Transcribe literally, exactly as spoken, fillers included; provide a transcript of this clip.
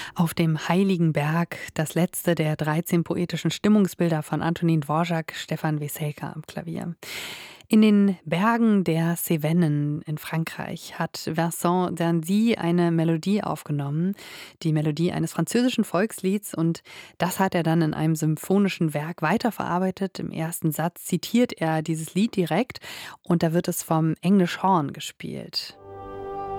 Auf dem Heiligen Berg, das letzte der dreizehn poetischen Stimmungsbilder von Antonin Dvorak, Stefan Weselka am Klavier. In den Bergen der Cevennen in Frankreich hat Vincent d'Indy eine Melodie aufgenommen, die Melodie eines französischen Volkslieds, und das hat er dann in einem symphonischen Werk weiterverarbeitet. Im ersten Satz zitiert er dieses Lied direkt und da wird es vom English Horn gespielt.